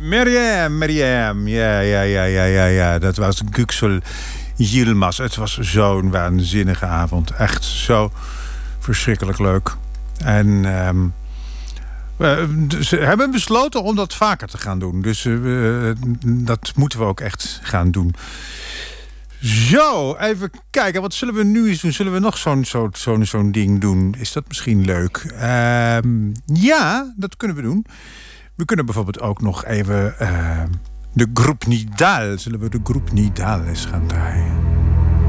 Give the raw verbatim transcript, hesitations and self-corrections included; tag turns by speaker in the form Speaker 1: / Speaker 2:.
Speaker 1: Miriam, Miriam. Ja, ja, ja, ja, ja, ja. Dat was Güksel Yilmaz. Het was zo'n waanzinnige avond. Echt zo verschrikkelijk leuk. En um, we, ze hebben besloten om dat vaker te gaan doen. Dus uh, dat moeten we ook echt gaan doen. Zo, even kijken. Wat zullen we nu eens doen? Zullen we nog zo'n zo, zo, zo'n ding doen? Is dat misschien leuk? Uh, ja, dat kunnen we doen. We kunnen bijvoorbeeld ook nog even uh, de Groep Nidal. Zullen we de Groep Nidal eens gaan draaien?